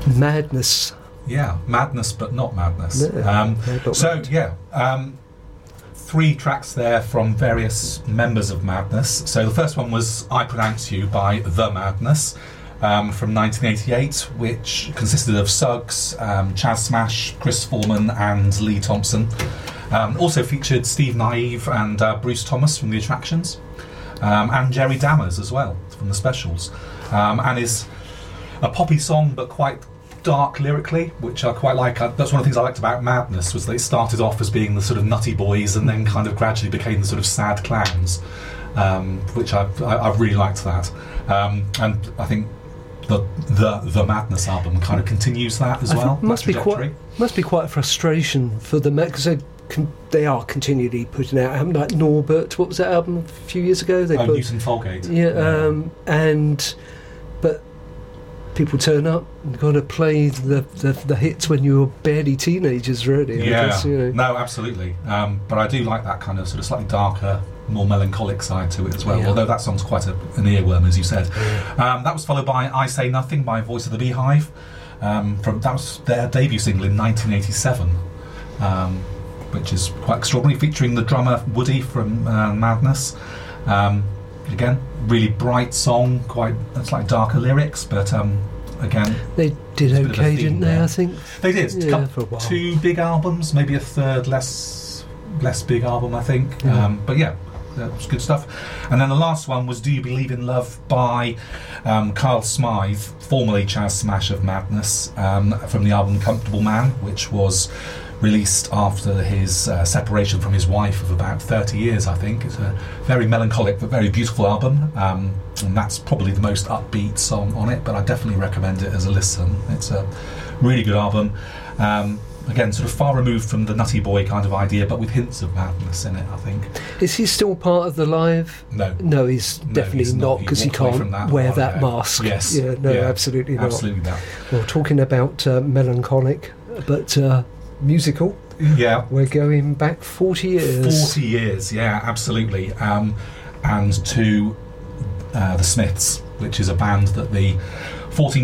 Madness. Yeah, madness, but not madness. No, three tracks there from various members of Madness. So the first one was I Pronounce You by The Madness from 1988, which consisted of Suggs, Chaz Smash, Chris Foreman and Lee Thompson. Also featured Steve Naive and Bruce Thomas from The Attractions, and Jerry Dammers as well from The Specials, and is a poppy song but quite dark lyrically, which I quite like. That's one of the things I liked about Madness, was that it started off as being the sort of nutty boys and then kind of gradually became the sort of sad clowns, which I really liked that. And I think the Madness album kind of continues that as well. Must be quite a frustration for them, because they are continually putting out, like Norbert. What was that album a few years ago? Newton Folgate. But people turn up and got to play the hits when you were barely teenagers, really. I guess, you know. No, absolutely. But I do like that kind of sort of slightly darker, more melancholic side to it as well, although that song's quite an earworm, as you said. That was followed by I Say Nothing by Voice of the Beehive. That was their debut single in 1987, which is quite extraordinary, featuring the drummer Woody from Madness. Again, really bright song, quite slightly darker lyrics, but again, they did okay, didn't they? There. I think they did. For a while. 2 big albums, maybe a third less big album, I think. But yeah, that was good stuff. And then the last one was Do You Believe in Love by Carl Smythe, formerly Chaz Smash of Madness, from the album Comfortable Man, which was released after his separation from his wife of about 30 years, I think. It's a very melancholic but very beautiful album, and that's probably the most upbeat song on it, but I definitely recommend it as a listen. It's a really good album. Again, sort of far removed from the nutty boy kind of idea, but with hints of madness in it, I think. Is he still part of the live? No, he's definitely not, because he can't wear that mask. Yes. Absolutely not. Absolutely not. Well, talking about melancholic, but musical. Yeah. We're going back 40 years. 40 years, yeah, absolutely. And to the Smiths, which is a band that the 14